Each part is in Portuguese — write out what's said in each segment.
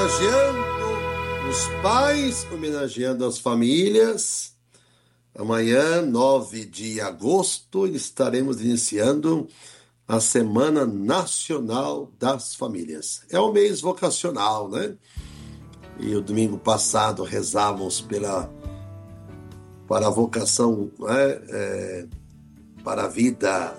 homenageando os pais, homenageando as famílias. Amanhã, 9 de agosto, estaremos iniciando a Semana Nacional das Famílias. É um mês vocacional, né? E o domingo passado rezávamos para a vocação, né? Para a vida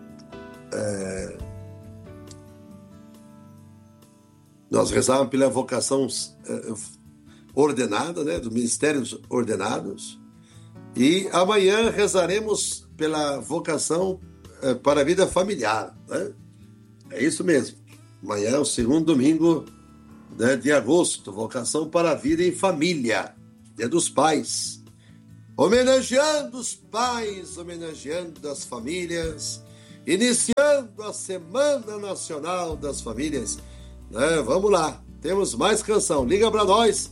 nós rezávamos pela vocação ordenada, né? Dos ministérios ordenados. E amanhã rezaremos pela vocação para a vida familiar, né? É isso mesmo. Amanhã é o segundo domingo, né, de agosto, vocação para a vida em família, Dia dos Pais. Homenageando os pais, homenageando as famílias, iniciando a Semana Nacional das Famílias. Né? Vamos lá, temos mais canção. Liga para nós,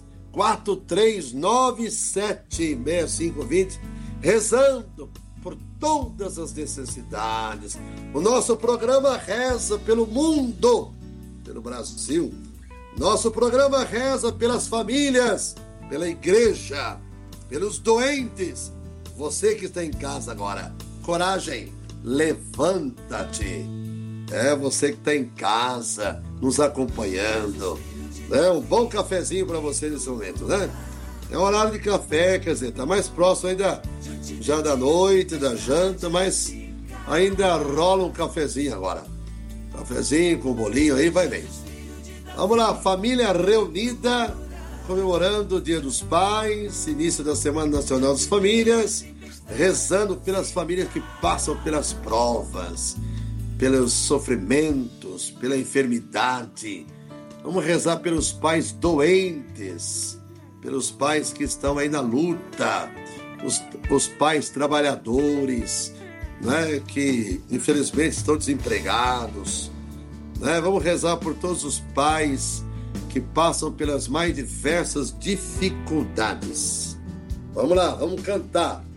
43976520, rezando por todas as necessidades. O nosso programa reza pelo mundo, pelo Brasil. Nosso programa reza pelas famílias, pela igreja, pelos doentes. Você que está em casa agora, coragem, levanta-te. É você que está em casa, nos acompanhando. Um bom cafezinho para você nesse momento, né? É um horário de café, quer dizer, tá mais próximo ainda já da noite, da janta, mas ainda rola um cafezinho agora. Cafezinho com bolinho aí, vai bem. Vamos lá, família reunida, comemorando o Dia dos Pais, início da Semana Nacional das Famílias, rezando pelas famílias que passam pelas provas, pelos sofrimentos, pela enfermidade. Vamos rezar pelos pais doentes, pelos pais que estão aí na luta, os pais trabalhadores, né, que infelizmente estão desempregados. Né? Vamos rezar por todos os pais que passam pelas mais diversas dificuldades. Vamos lá, vamos cantar.